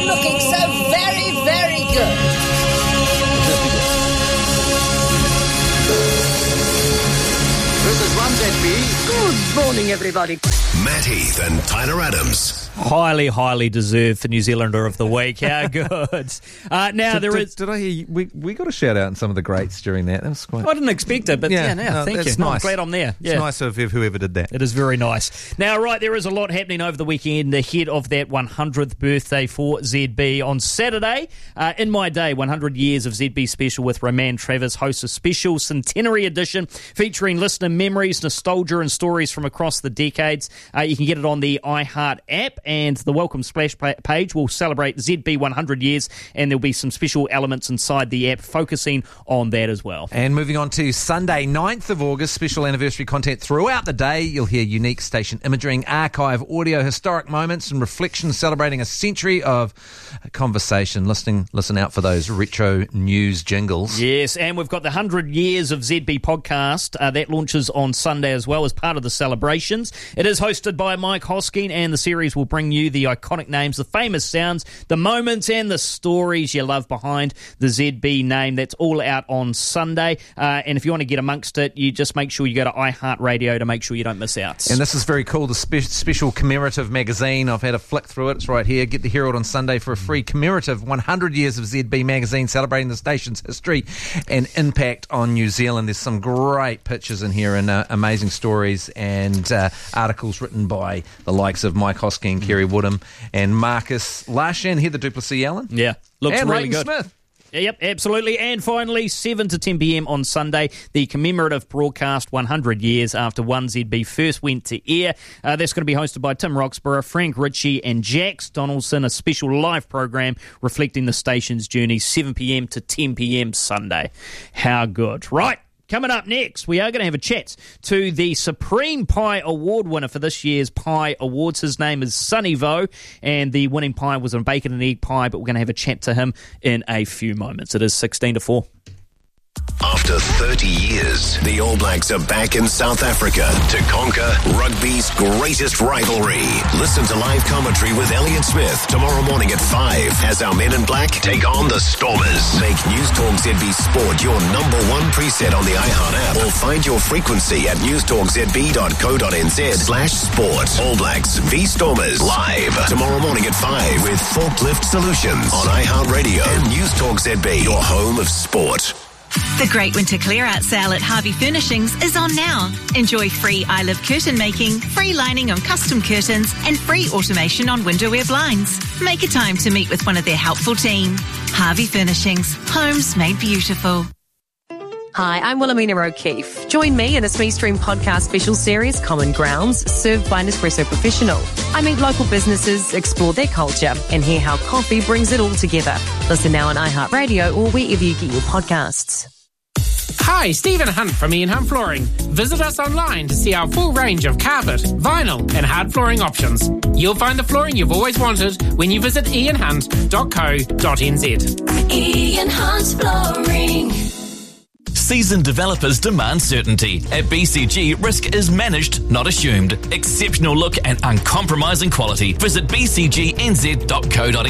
Looking so very, very good. This is 1ZB. Good morning, everybody. Matt Heath and Tyler Adams. Highly deserved for New Zealander of the Week. How good. Now, Did I hear you? We got a shout out in some of the greats during that. That was quite... I didn't expect it, but thank you. It's nice. I'm glad I'm there. It's nice of whoever did that. It is very nice. Now, right, there is a lot happening over the weekend ahead of that 100th birthday for ZB. On Saturday, In My Day, 100 Years of ZB Special with Roman Travers hosts a special centenary edition featuring listener memories, nostalgia and stories from across the decades. You can get it on the iHeart app, and the Welcome Splash page will celebrate ZB 100 years, and there'll be some special elements inside the app focusing on that as well. And moving on to Sunday, 9th of August, special anniversary content throughout the day. You'll hear unique station imaging, archive audio, historic moments and reflections celebrating a century of conversation. Listen out for those retro news jingles. Yes, and we've got the 100 Years of ZB podcast. That launches on Sunday as well as part of the celebrations. It is hosted by Mike Hosking, and the series will bring you the iconic names, the famous sounds, the moments and the stories you love behind the ZB name. That's all out on Sunday. And if you want to get amongst it, you just make sure you go to iHeartRadio to make sure you don't miss out. And this is very cool, the special commemorative magazine. I've had a flick through it. It's right here. Get the Herald on Sunday for a free commemorative 100 Years of ZB magazine celebrating the station's history and impact on New Zealand. There's some great pictures in here and amazing stories and articles written by the likes of Mike Hosking, Kerry Woodham and Marcus Larshan, Heather Duplessis-Allen. Yeah, looks and really Leighton good. Smith. Yep, absolutely. And finally, 7 to 10 p.m. on Sunday, the commemorative broadcast 100 years after 1ZB first went to air. That's going to be hosted by Tim Roxburgh, Frank Ritchie and Jax Donaldson, a special live program reflecting the station's journey, 7 p.m. to 10 p.m. Sunday. How good. Right. Coming up next, we are going to have a chat to the Supreme Pie Award winner for this year's Pie Awards. His name is Sonny Vo, and the winning pie was a bacon and egg pie, but we're going to have a chat to him in a few moments. It is 16 to 4. After 30 years, the All Blacks are back in South Africa to conquer rugby's greatest rivalry. Listen to live commentary with Elliot Smith tomorrow morning at 5 as our men in black take on the Stormers. Make News Talk ZB Sport your number one preset on the iHeart app or find your frequency at newstalkzb.co.nz/sport. All Blacks v Stormers live tomorrow morning at 5 with Forklift Solutions on iHeart Radio and News Talk ZB, your home of sport. The Great Winter Clear-Out Sale at Harvey Furnishings is on now. Enjoy free I Live curtain making, free lining on custom curtains, and free automation on windowware blinds. Make a time to meet with one of their helpful team. Harvey Furnishings, homes made beautiful. Hi, I'm Wilhelmina O'Keefe. Join me in a SmeStream podcast special series, Common Grounds, served by Nespresso Professional. I meet local businesses, explore their culture, and hear how coffee brings it all together. Listen now on iHeartRadio or wherever you get your podcasts. Hi, Stephen Hunt from Ian Hunt Flooring. Visit us online to see our full range of carpet, vinyl and hard flooring options. You'll find the flooring you've always wanted when you visit ianhunt.co.nz. Ian Hunt Flooring. Seasoned developers demand certainty. At BCG, risk is managed, not assumed. Exceptional look and uncompromising quality. Visit bcgnz.co.nz.